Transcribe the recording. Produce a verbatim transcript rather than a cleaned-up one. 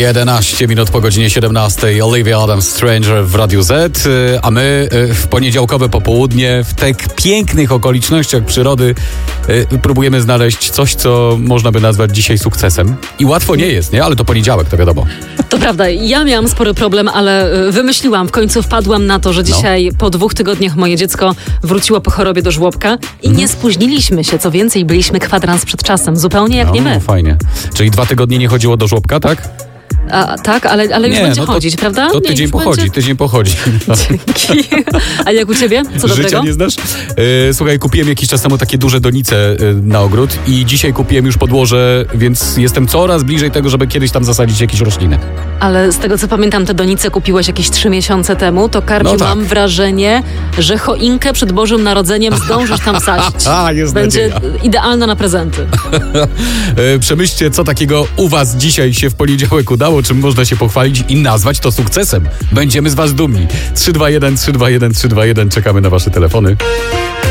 jedenaście minut po godzinie siedemnastej. Olivia Adams, Stranger w Radiu Z, a my w poniedziałkowe popołudnie w tak pięknych okolicznościach przyrody próbujemy znaleźć coś, co można by nazwać dzisiaj sukcesem. I łatwo nie jest, nie? Ale to poniedziałek, to wiadomo. To prawda, ja miałam spory problem, ale wymyśliłam, w końcu wpadłam na to, że dzisiaj no. po dwóch tygodniach moje dziecko wróciło po chorobie do żłobka i mm. nie spóźniliśmy się, co więcej, byliśmy kwadrans przed czasem, zupełnie jak no, nie my. No fajnie. Czyli dwa tygodnie nie chodziło do żłobka, tak? A, tak, ale, ale już nie, będzie no to, chodzić, prawda? To nie, tydzień pochodzi, będzie... tydzień pochodzi. Dzięki. A jak u ciebie? Co Życia dobrego? nie znasz? E, słuchaj, kupiłem jakiś czas temu takie duże donice e, na ogród i dzisiaj kupiłem już podłoże, więc jestem coraz bliżej tego, żeby kiedyś tam zasadzić jakieś rośliny. Ale z tego co pamiętam, te donice kupiłeś jakieś trzy miesiące temu, to Karpiu, no tak. mam wrażenie, że choinkę przed Bożym Narodzeniem zdążysz tam sadzić. A, jest Będzie nadzieja. Idealna na prezenty. e, przemyślcie, co takiego u was dzisiaj się w poniedziałek udało, czym można się pochwalić i nazwać to sukcesem. Będziemy z was dumni. trzy dwa jeden, trzy dwa jeden, trzy dwa jeden. Czekamy na wasze telefony.